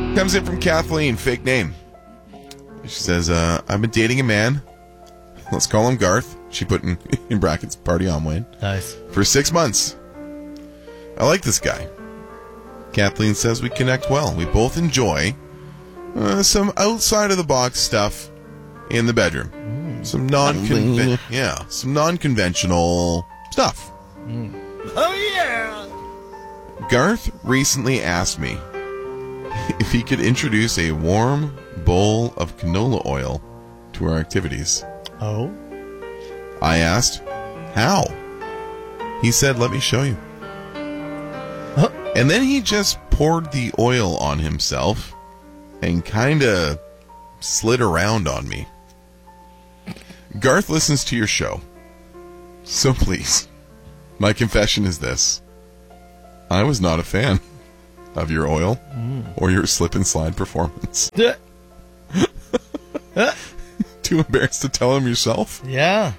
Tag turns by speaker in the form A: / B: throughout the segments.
A: Comes in from Kathleen, fake name. She says, I've been dating a man. Let's call him Garth. She put in brackets, party on, Wayne.
B: Nice.
A: For 6 months. I like this guy. Kathleen says we connect well. We both enjoy some outside-of-the-box stuff in the bedroom. Some non-conventional stuff.
B: Oh, yeah!
A: Garth recently asked me if he could introduce a warm bowl of canola oil to our activities.
B: Oh?
A: I asked, how? He said, let me show you.
B: Huh?
A: And then he just poured the oil on himself and kind of slid around on me. Garth listens to your show. So please, my confession is this. I was not a fan of your oil or your slip and slide performance. Too embarrassed to tell him yourself?
B: Yeah.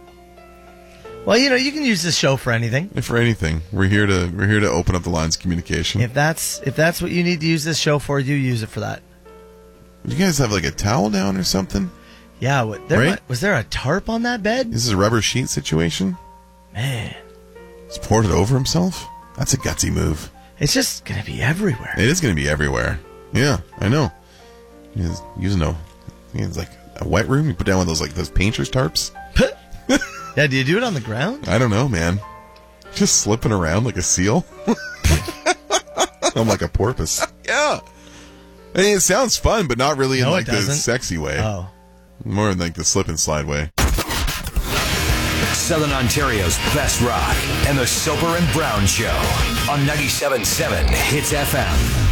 B: Well, you can use this show for anything.
A: For anything. We're here to open up the lines of communication.
B: If that's what you need to use this show for, you use it for that.
A: Did you guys have like a towel down or something?
B: Yeah,
A: Right?
B: Was there a tarp on that bed?
A: This is a rubber sheet situation?
B: Man.
A: He's poured it over himself? That's a gutsy move.
B: It's just going to be everywhere.
A: It is going to be everywhere. Yeah, I know. He's using it's like a wet room. You put down one of those painter's tarps.
B: Yeah, do you do it on the ground?
A: I don't know, man. Just slipping around like a seal. I'm like a porpoise. Yeah. I mean, it sounds fun, but not really in
B: No, it
A: the
B: doesn't.
A: sexy way.
B: Oh.
A: More in like the slip and slide way.
C: Southern Ontario's best rock and the Soper and Brown Show on 97.7 Hits FM.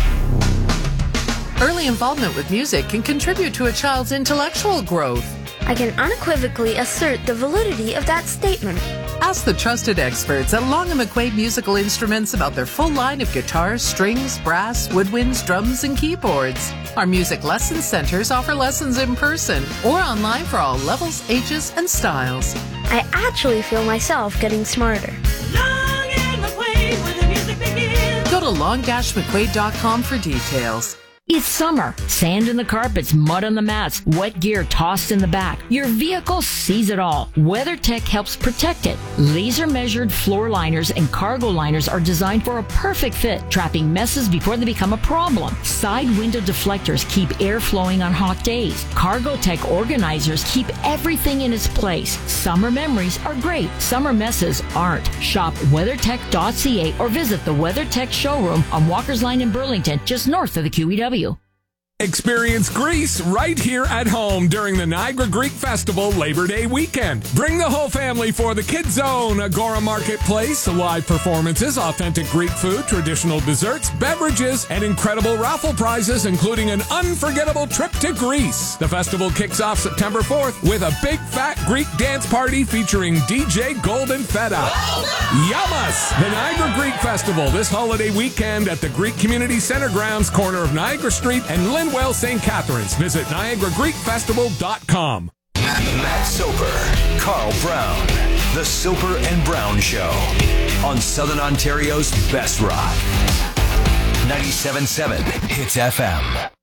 D: Early involvement with music can contribute to a child's intellectual growth.
E: I can unequivocally assert the validity of that statement.
D: Ask the trusted experts at Long & McQuaid Musical Instruments about their full line of guitars, strings, brass, woodwinds, drums, and keyboards. Our music lesson centers offer lessons in person or online for all levels, ages, and styles.
E: I actually feel myself getting smarter.
D: Long & McQuaid, where the music begins. Go to long-mcquaid.com for details.
F: It's summer. Sand in the carpets, mud on the mats, wet gear tossed in the back. Your vehicle sees it all. WeatherTech helps protect it. Laser-measured floor liners and cargo liners are designed for a perfect fit, trapping messes before they become a problem. Side window deflectors keep air flowing on hot days. CargoTech organizers keep everything in its place. Summer memories are great. Summer messes aren't. Shop WeatherTech.ca or visit the WeatherTech showroom on Walker's Line in Burlington, just north of the QEW.
G: Experience Greece right here at home during the Niagara Greek Festival Labor Day weekend. Bring the whole family for the Kids Zone, Agora Marketplace, live performances, authentic Greek food, traditional desserts, beverages, and incredible raffle prizes, including an unforgettable trip to Greece. The festival kicks off September 4th with a big fat Greek dance party featuring DJ Golden Feta. Yamas! The Niagara Greek Festival this holiday weekend at the Greek Community Center grounds, corner of Niagara Street and Linwell, St. Catharines. Visit NiagaraGreekFestival.com.
C: Matt Soper, Carl Brown, The Soper and Brown Show on Southern Ontario's best rock. 97.7 Hits FM.